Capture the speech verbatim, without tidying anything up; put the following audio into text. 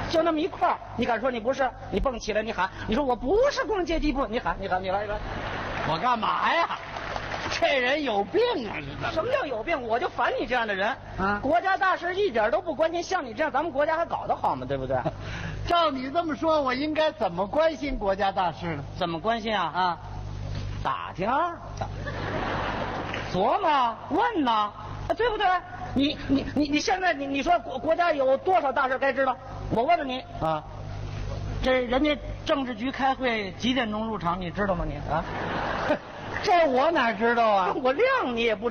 就那么一块儿，你敢说你不是？你蹦起来，你喊，你说我不是工人阶级部，你喊，你喊，你来，你来， 我干嘛呀？这人有病啊！这什么叫有病？我就烦你这样的人啊！ 国家大事一点都不关心，像你这样，咱们国家还搞得好吗？对不对？ 照你这么说，我应该怎么关心国家大事呢？ 怎么关心啊？ 啊， 打听啊，琢磨问呐，对不对？你你你你现在你你说国国家有多少大事该知道？我问问你啊， 这人家政治局开会几点钟入场？你知道吗你？啊？ 这我哪知道啊？ 我亮你也不